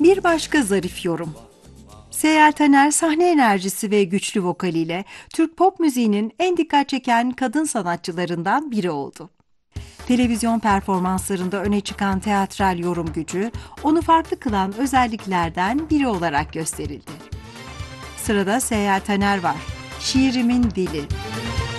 Bir başka zarif yorum. Seyyal Taner sahne enerjisi ve güçlü vokaliyle Türk pop müziğinin en dikkat çeken kadın sanatçılarından biri oldu. Televizyon performanslarında öne çıkan teatral yorum gücü, onu farklı kılan özelliklerden biri olarak gösterildi. Sırada Seyyal Taner var. Şiirimin Dili.